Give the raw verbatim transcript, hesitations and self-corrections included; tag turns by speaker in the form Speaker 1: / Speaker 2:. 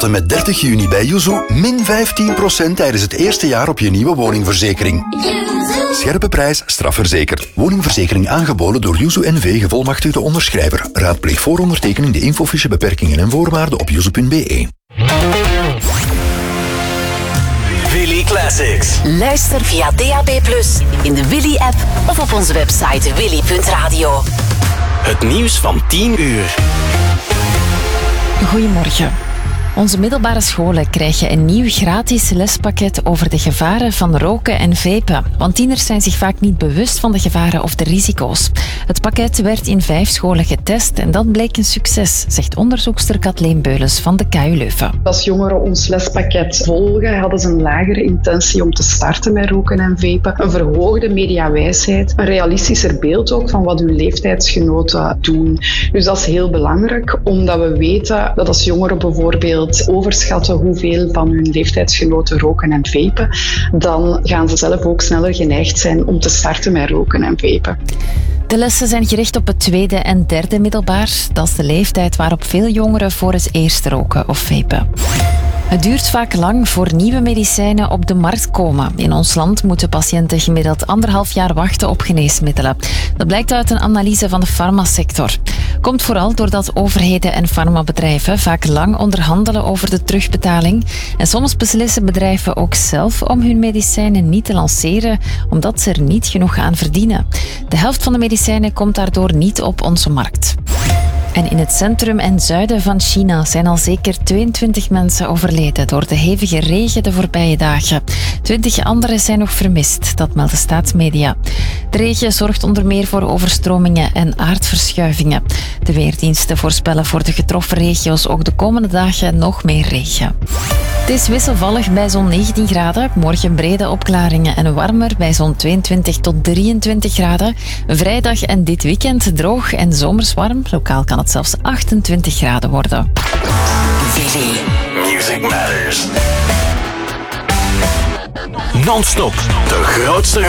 Speaker 1: Tot en met dertig juni bij Yuzu min vijftien procent tijdens het eerste jaar op je nieuwe woningverzekering. Scherpe prijs, strafverzekerd. Woningverzekering aangeboden door Yuzu N V, gevolmachtigde onderschrijver. Raadpleeg voor ondertekening de infofiche, beperkingen en voorwaarden op yuzu punt b e.
Speaker 2: Willy Classics.
Speaker 3: Luister via D A B plus, in de Willy-app of op onze website willy punt radio.
Speaker 2: Het nieuws van tien uur.
Speaker 4: Goedemorgen. Onze middelbare scholen krijgen een nieuw gratis lespakket over de gevaren van roken en vapen. Want tieners zijn zich vaak niet bewust van de gevaren of de risico's. Het pakket werd in vijf scholen getest en dat bleek een succes, zegt onderzoekster Kathleen Beulens van de K U Leuven.
Speaker 5: Als jongeren ons lespakket volgen, hadden ze een lagere intentie om te starten met roken en vapen. Een verhoogde mediawijsheid, een realistischer beeld ook van wat hun leeftijdsgenoten doen. Dus dat is heel belangrijk, omdat we weten dat als jongeren bijvoorbeeld overschatten hoeveel van hun leeftijdsgenoten roken en vapen, dan gaan ze zelf ook sneller geneigd zijn om te starten met roken en vapen.
Speaker 4: De lessen zijn gericht op het tweede en derde middelbaar. Dat is de leeftijd waarop veel jongeren voor het eerst roken of vapen. Het duurt vaak lang voor nieuwe medicijnen op de markt komen. In ons land moeten patiënten gemiddeld anderhalf jaar wachten op geneesmiddelen. Dat blijkt uit een analyse van de farmasector. Komt vooral doordat overheden en farmabedrijven vaak lang onderhandelen over de terugbetaling. En soms beslissen bedrijven ook zelf om hun medicijnen niet te lanceren, omdat ze er niet genoeg aan verdienen. De helft van de medicijnen komt daardoor niet op onze markt. En in het centrum en zuiden van China zijn al zeker tweeëntwintig mensen overleden door de hevige regen de voorbije dagen. twintig anderen zijn nog vermist, dat melden staatsmedia. De regen zorgt onder meer voor overstromingen en aardverschuivingen. De weerdiensten voorspellen voor de getroffen regio's ook de komende dagen nog meer regen. Het is wisselvallig bij zo'n negentien graden. Morgen brede opklaringen en warmer bij zo'n tweeëntwintig tot drieëntwintig graden. Vrijdag en dit weekend droog en zomers warm. Lokaal kan het zelfs achtentwintig graden worden.
Speaker 2: Willy. Music Matters. Non-stop. De grootste